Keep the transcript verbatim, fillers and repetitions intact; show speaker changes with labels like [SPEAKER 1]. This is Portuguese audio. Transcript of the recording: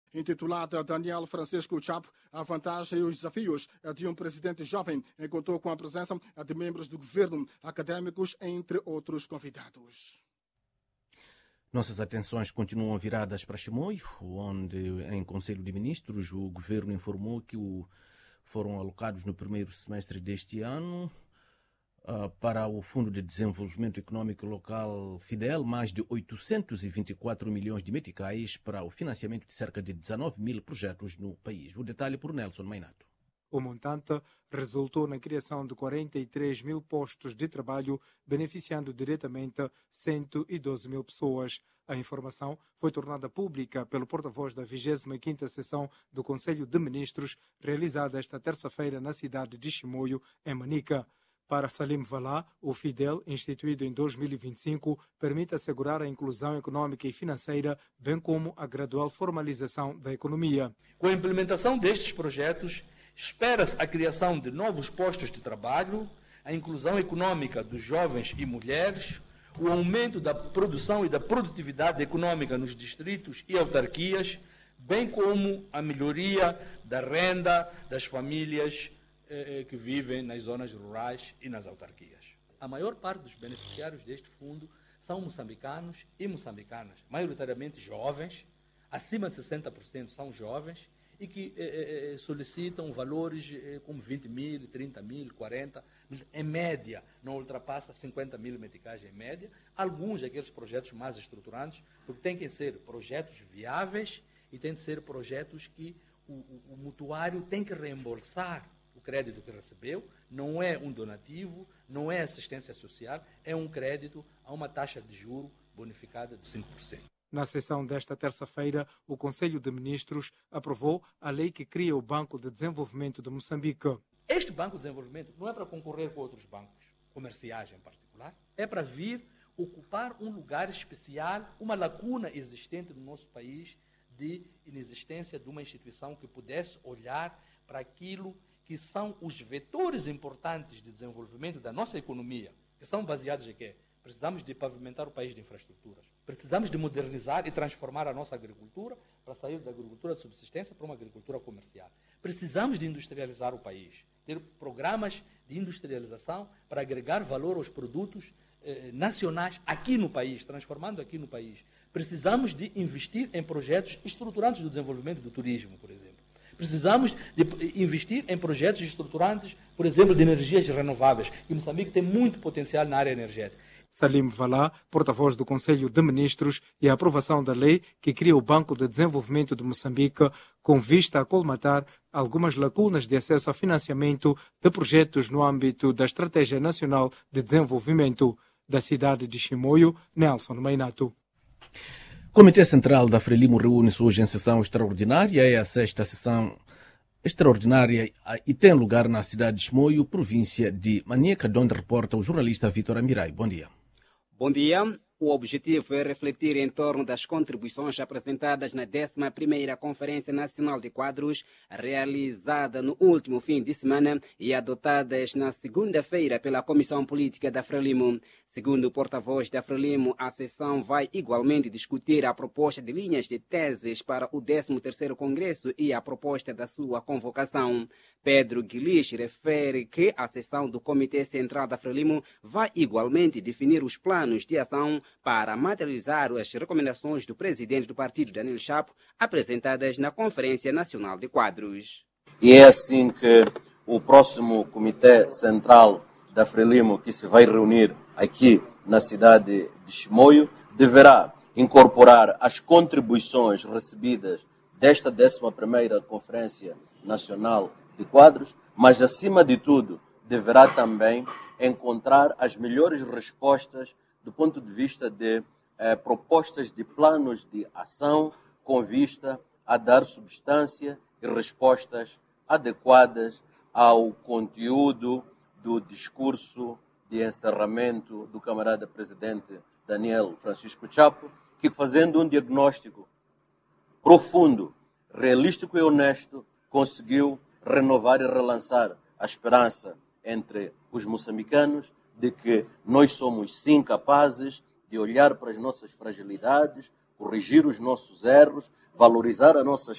[SPEAKER 1] Intitulada Daniel Francisco Chapo, a vantagem e os desafios de um presidente jovem, contou com a presença de membros do governo, académicos, entre outros convidados.
[SPEAKER 2] Nossas atenções continuam viradas para Chimoio, onde, em Conselho de Ministros, o governo informou que o, foram alocados no primeiro semestre deste ano uh, para o Fundo de Desenvolvimento Econômico Local FIDEL mais de oitocentos e vinte e quatro milhões de meticais para o financiamento de cerca de dezanove mil projetos no país. O detalhe por Nelson Mainato.
[SPEAKER 3] O montante resultou na criação de quarenta e três mil postos de trabalho, beneficiando diretamente cento e doze mil pessoas. A informação foi tornada pública pelo porta-voz da vigésima quinta sessão do Conselho de Ministros, realizada esta terça-feira na cidade de Chimoio, em Manica. Para Salim Valá, o FIDEL, instituído em dois mil e vinte e cinco, permite assegurar a inclusão econômica e financeira, bem como a gradual formalização da economia.
[SPEAKER 4] Com a implementação destes projetos, espera-se a criação de novos postos de trabalho, a inclusão econômica dos jovens e mulheres, o aumento da produção e da produtividade econômica nos distritos e autarquias, bem como a melhoria da renda das famílias eh, que vivem nas zonas rurais e nas autarquias. A maior parte dos beneficiários deste fundo são moçambicanos e moçambicanas, maioritariamente jovens, acima de sessenta por cento são jovens, e que eh, solicitam valores eh, como vinte mil, trinta mil, quarenta, em média não ultrapassa cinquenta mil meticais em média. Alguns daqueles projetos mais estruturantes, porque têm que ser projetos viáveis e têm que ser projetos que o, o, o mutuário tem que reembolsar o crédito que recebeu, não é um donativo, não é assistência social, é um crédito a uma taxa de juro bonificada de cinco por cento.
[SPEAKER 3] Na sessão desta terça-feira, o Conselho de Ministros aprovou a lei que cria o Banco de Desenvolvimento de Moçambique.
[SPEAKER 4] Este Banco de Desenvolvimento não é para concorrer com outros bancos, comerciais em particular, é para vir ocupar um lugar especial, uma lacuna existente no nosso país de inexistência de uma instituição que pudesse olhar para aquilo que são os vetores importantes de desenvolvimento da nossa economia, que são baseados em quê? Precisamos de pavimentar o país de infraestruturas. Precisamos de modernizar e transformar a nossa agricultura para sair da agricultura de subsistência para uma agricultura comercial. Precisamos de industrializar o país, ter programas de industrialização para agregar valor aos produtos eh, nacionais aqui no país, transformando aqui no país. Precisamos de investir em projetos estruturantes do desenvolvimento do turismo, por exemplo. Precisamos de investir em projetos estruturantes, por exemplo, de energias renováveis. E Moçambique tem muito potencial na área energética.
[SPEAKER 3] Salim Valá, porta-voz do Conselho de Ministros, e a aprovação da lei que cria o Banco de Desenvolvimento de Moçambique, com vista a colmatar algumas lacunas de acesso a financiamento de projetos no âmbito da Estratégia Nacional de Desenvolvimento. Da cidade de Chimoio, Nelson Mainato.
[SPEAKER 2] O Comitê Central da Frelimo reúne-se hoje em sessão extraordinária. É a sexta sessão extraordinária e tem lugar na cidade de Chimoio, província de Manica, de onde reporta o jornalista Vítor Amirai. Bom dia.
[SPEAKER 5] Bom dia. O objetivo é refletir em torno das contribuições apresentadas na décima primeira Conferência Nacional de Quadros, realizada no último fim de semana e adotadas na segunda-feira pela Comissão Política da Frelimo. Segundo o porta-voz da Frelimo, a sessão vai igualmente discutir a proposta de linhas de teses para o décimo terceiro Congresso e a proposta da sua convocação. Pedro Guilich refere que a sessão do Comitê Central da Frelimo vai igualmente definir os planos de ação para materializar as recomendações do presidente do partido, Daniel Chapo, apresentadas na Conferência Nacional de Quadros.
[SPEAKER 6] E é assim que o próximo Comitê Central da Frelimo, que se vai reunir aqui na cidade de Chimoio, deverá incorporar as contribuições recebidas desta décima primeira Conferência Nacional de Quadros, mas, acima de tudo, deverá também encontrar as melhores respostas do ponto de vista de eh, propostas de planos de ação com vista a dar substância e respostas adequadas ao conteúdo do discurso de encerramento do camarada presidente Daniel Francisco Chapo, que, fazendo um diagnóstico profundo, realístico e honesto, conseguiu renovar e relançar a esperança entre os moçambicanos de que nós somos sim capazes de olhar para as nossas fragilidades, corrigir os nossos erros, valorizar as nossas